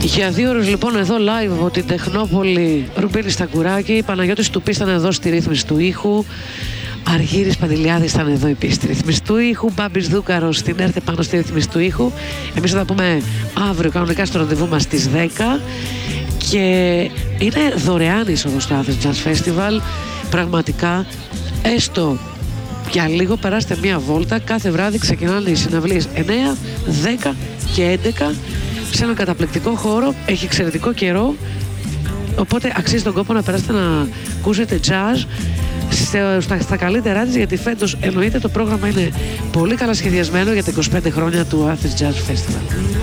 Για 2 ώρες λοιπόν εδώ live από την Τεχνόπολη, Ρουμπίλης Σταγκουράκη, Παναγιώτης Τουπής ήταν εδώ στη ρύθμιση του ήχου, Αργύρης Παντελιάδης ήταν εδώ επίσης στη ρύθμιση του ήχου, Μπάμπης Δούκαρος στην έρθε πάνω στη ρύθμιση του ήχου. Εμείς θα τα πούμε αύριο κανονικά στο ραντεβού μας στις 10 και είναι δωρεάν είσοδο στο Athens Jazz Festival. Πραγματικά, έστω για λίγο περάστε μία βόλτα. Κάθε βράδυ ξεκινάνε οι συναυλίες 9, 10 και 11 σε έναν καταπληκτικό χώρο, έχει εξαιρετικό καιρό, οπότε αξίζει τον κόπο να περάσετε να ακούσετε jazz στα καλύτερά της, γιατί φέτος εννοείται το πρόγραμμα είναι πολύ καλά σχεδιασμένο για τα 25 χρόνια του Athens Jazz Festival.